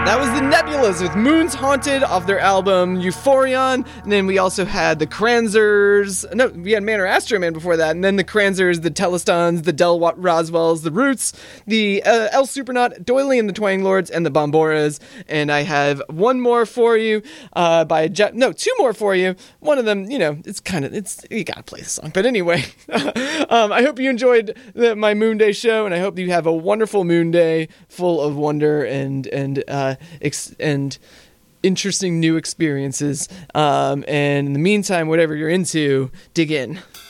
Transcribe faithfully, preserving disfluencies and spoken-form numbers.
That was the Nebulas with Moons Haunted off their album Euphorion. And then we also had the Kranzers. No, we had Man or Astro Man before that. And then the Kranzers, the Telestons, the Del Roswells, the Roots, the uh, El Supernaut, Doily and the Twang Lords, and the Bomboras. And I have one more for you uh, by Je- no, two more for you. One of them, you know, it's kind of, it's you gotta play the song. But anyway, um, I hope you enjoyed the, my Moon Day show, and I hope you have a wonderful Moon Day full of wonder and, and, uh, Ex- and interesting new experiences. Um, and in the meantime, whatever you're into, dig in.